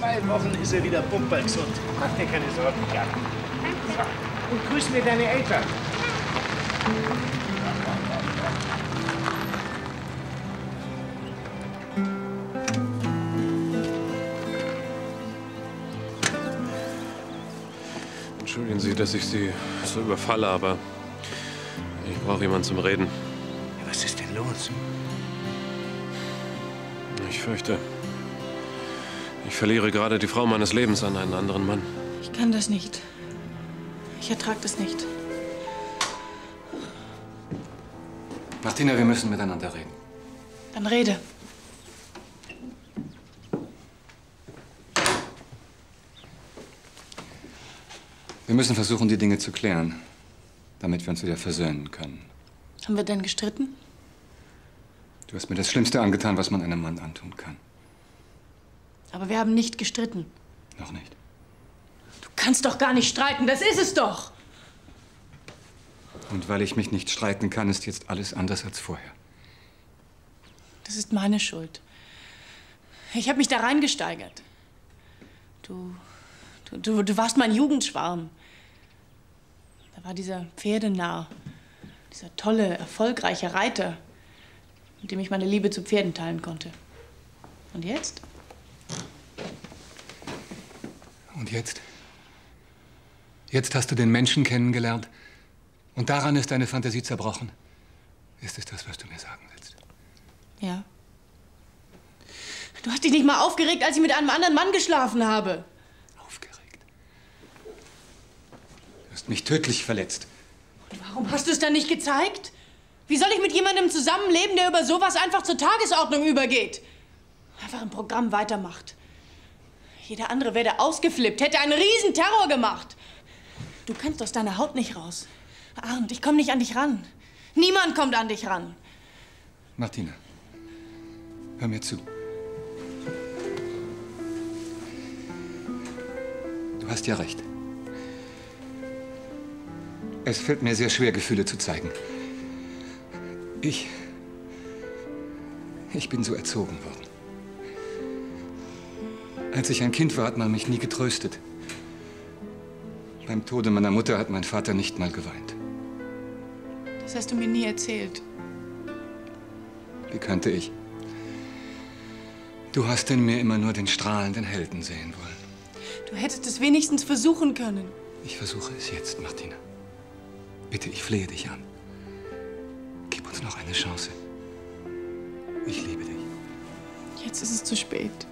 2 Wochen ist er wieder pumpergesund. Mach dir keine Sorgen, Jan. Und grüß mir deine Eltern. Entschuldigen Sie, dass ich Sie so überfalle, aber ich brauche jemanden zum Reden. Was ist denn los? Ich fürchte, ich verliere gerade die Frau meines Lebens an einen anderen Mann. Ich kann das nicht. Ich ertrage das nicht. Martina, wir müssen miteinander reden. Dann rede. Wir müssen versuchen, die Dinge zu klären, damit wir uns wieder versöhnen können. Haben wir denn gestritten? Du hast mir das Schlimmste angetan, was man einem Mann antun kann. Aber wir haben nicht gestritten. Noch nicht. Du kannst doch gar nicht streiten, das ist es doch! Und weil ich mich nicht streiten kann, ist jetzt alles anders als vorher. Das ist meine Schuld. Ich habe mich da reingesteigert. Du warst mein Jugendschwarm. Da war dieser Pferdenarr, dieser tolle, erfolgreiche Reiter, mit dem ich meine Liebe zu Pferden teilen konnte. Und jetzt? Und jetzt? Jetzt hast du den Menschen kennengelernt und daran ist deine Fantasie zerbrochen. Ist es das, was du mir sagen willst? Ja. Du hast dich nicht mal aufgeregt, als ich mit einem anderen Mann geschlafen habe. Aufgeregt? Du hast mich tödlich verletzt. Und warum hast du es dann nicht gezeigt? Wie soll ich mit jemandem zusammenleben, der über sowas einfach zur Tagesordnung übergeht? Einfach im Programm weitermacht. Jeder andere wäre ausgeflippt, hätte einen riesen Terror gemacht. Du kannst aus deiner Haut nicht raus. Arndt, ich komme nicht an dich ran. Niemand kommt an dich ran. Martina, hör mir zu. Du hast ja recht. Es fällt mir sehr schwer, Gefühle zu zeigen. Ich bin so erzogen worden. Als ich ein Kind war, hat man mich nie getröstet. Beim Tode meiner Mutter hat mein Vater nicht mal geweint. Das hast du mir nie erzählt. Wie könnte ich? Du hast in mir immer nur den strahlenden Helden sehen wollen. Du hättest es wenigstens versuchen können. Ich versuche es jetzt, Martina. Bitte, ich flehe dich an. Gib uns noch eine Chance. Ich liebe dich. Jetzt ist es zu spät.